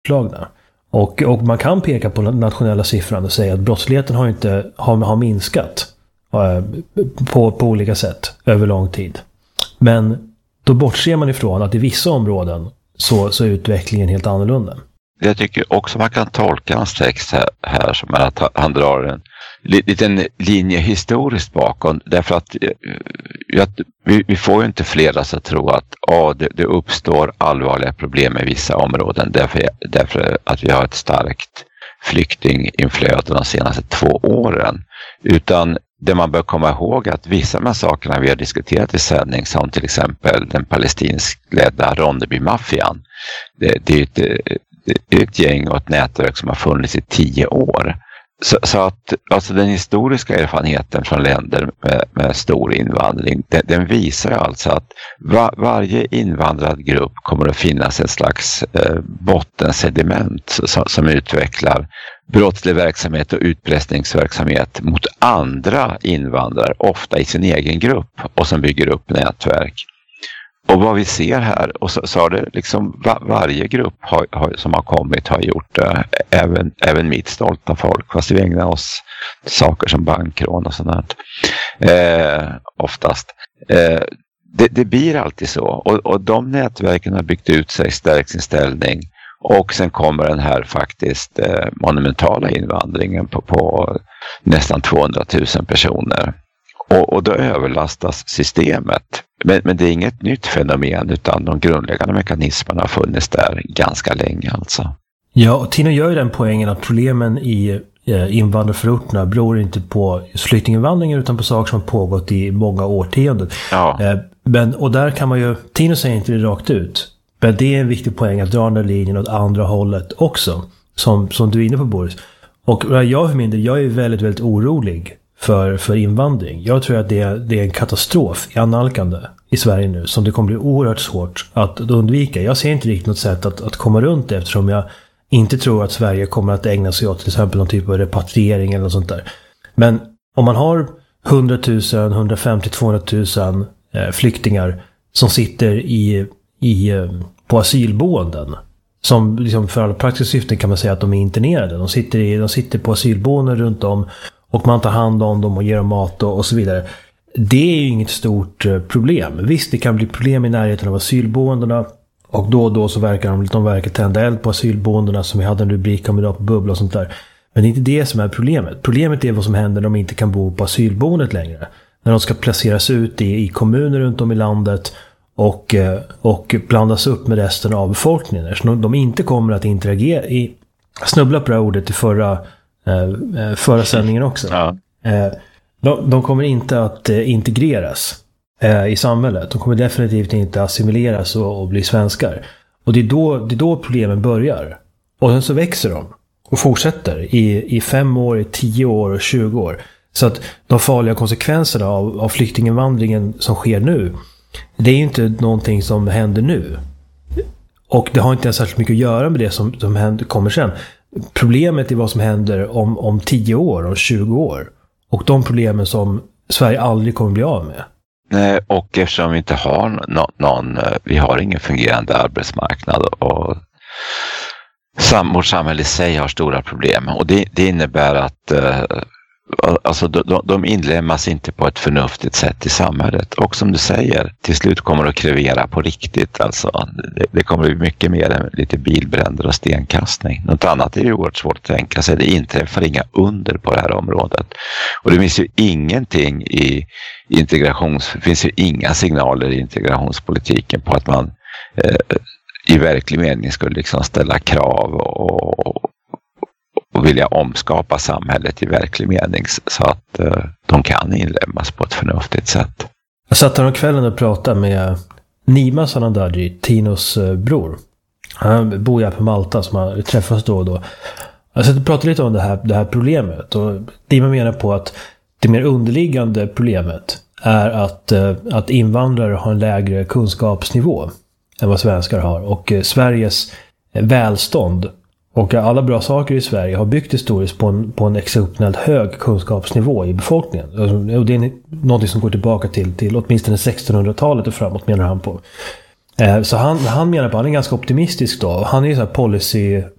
utslagna. Och man kan peka på den nationella siffran och säga att brottsligheten har minskat på olika sätt över lång tid. Men då bortser man ifrån att i vissa områden så är utvecklingen helt annorlunda. Jag tycker också man kan tolka hans text här som att han drar en liten linje historiskt bakom. Därför att vi får ju inte fleras att tro att det uppstår allvarliga problem i vissa områden. Därför att vi har ett starkt flyktinginflöde de senaste 2 åren. Utan det man bör komma ihåg att vissa av de sakerna vi har diskuterat i sändning, som till exempel den palestinskledda Ronneby-maffian, det är ett gäng och ett nätverk som har funnits i 10 år. Så att alltså den historiska erfarenheten från länder med stor invandring, den visar alltså att varje invandrad grupp kommer att finnas ett slags bottensediment som utvecklar brottslig verksamhet och utpressningsverksamhet mot andra invandrare, ofta i sin egen grupp, och som bygger upp nätverk. Och vad vi ser här, och så har det liksom varje grupp som har kommit har gjort det, även mitt stolta folk, fast vi ägnar oss till saker som bankrån och sånt oftast. Det blir alltid så, och de nätverken har byggt ut sig, stärkt sin ställning, och sen kommer den här faktiskt monumentala invandringen på nästan 200 000 personer. Och då överlastas systemet. Men det är inget nytt fenomen, utan de grundläggande mekanismerna har funnits där ganska länge alltså. Ja, och Tino gör ju den poängen att problemen i invandrarförorterna beror inte på flyktinginvandringen utan på saker som har pågått i många årtionden. Ja. Och där kan man ju, Tino säger inte det rakt ut, men det är en viktig poäng att dra den där linjen åt andra hållet också, som du är inne på, Boris. Och jag är väldigt, väldigt orolig för invandring. Jag tror att det är en katastrof i analkande i Sverige nu, som det kommer bli oerhört svårt att undvika. Jag ser inte riktigt något sätt att komma runt det, eftersom jag inte tror att Sverige kommer att ägna sig åt till exempel någon typ av repatriering eller något sånt där. Men om man har 100 000, 150 200 000 flyktingar som sitter på asylboenden, som liksom för alla praktiska syften kan man säga att de är internerade. De sitter på asylboenden runt om, och man tar hand om dem och ger dem mat och så vidare. Det är ju inget stort problem. Visst, det kan bli problem i närheten av asylboendena. Och då så verkar de tända eld på asylboendena, som vi hade en rubrik om idag på Bubbla och sånt där. Men det är inte det som är problemet. Problemet är vad som händer när de inte kan bo på asylboendet längre. När de ska placeras ut i kommuner runt om i landet och blandas upp med resten av befolkningen. Så de inte kommer att interagera snubbla på det här ordet i förra sändningen också. Ja. De kommer inte att integreras i samhället. De kommer definitivt inte assimileras och bli svenskar. Och det är då problemen börjar. Och sen så växer de och fortsätter i 5 år, i 10 år och 20 år. Så att de farliga konsekvenserna av flyktinginvandringen som sker nu, det är ju inte någonting som händer nu. Och det har inte ens särskilt mycket att göra med det som kommer sen. Problemet är vad som händer om 10 år, om 20 år. Och de problemen som Sverige aldrig kommer bli av med. Nej, och eftersom vi inte har vi har ingen fungerande arbetsmarknad, och vårt samhälle i sig har stora problem. Och det innebär att alltså de inlemmas inte på ett förnuftigt sätt i samhället. Och som du säger, till slut kommer det att krevera på riktigt. Alltså, det kommer att bli mycket mer än lite bilbränder och stenkastning. Något annat är ju oerhört svårt att tänka sig. Det inträffar inga under på det här området. Och det finns ju ingenting i det finns ju inga signaler i integrationspolitiken på att man i verklig mening skulle liksom ställa krav och vilja omskapa samhället i verklig mening så att de kan inlämnas på ett förnuftigt sätt. Jag satt här om kvällen och pratade med Nima Sanandaji, Tinos bror. Han bor här på Malta, som har träffats då och då. Jag satt och pratade lite om det här problemet, och Nima menar på att det mer underliggande problemet är att invandrare har en lägre kunskapsnivå än vad svenskar har, och Sveriges välstånd och alla bra saker i Sverige har byggt historiskt på en exceptionellt hög kunskapsnivå i befolkningen. Och det är något som går tillbaka till åtminstone 1600-talet och framåt, menar han på. Så han menar på, han är ganska optimistisk då. Han är så här